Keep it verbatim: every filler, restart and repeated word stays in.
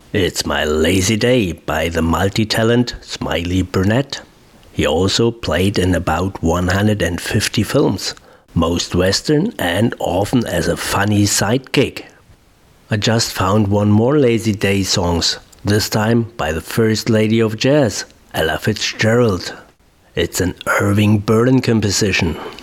It's My Lazy Day by the multi-talent Smiley Burnette. He also played in about one hundred fifty films, most Western and often as a funny sidekick. I just found one more Lazy Day songs, this time by the First Lady of Jazz, Ella Fitzgerald. It's an Irving Berlin composition.